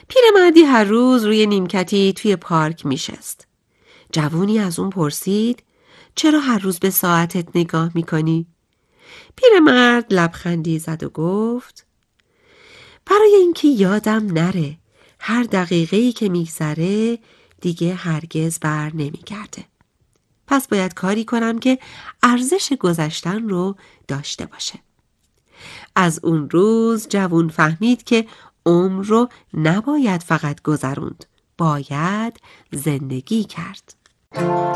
پیرمردی هر روز روی نیمکتی توی پارک میشست. جوونی از اون پرسید: چرا هر روز به ساعتت نگاه میکنی؟ پیرمرد لبخندی زد و گفت: برای اینکه یادم نره هر دقیقه‌ای که میگذره دیگه هرگز بر نمیگرده. پس باید کاری کنم که ارزش گذشتن رو داشته باشه. از اون روز جوون فهمید که عمر رو نباید فقط گذروند، باید زندگی کرد.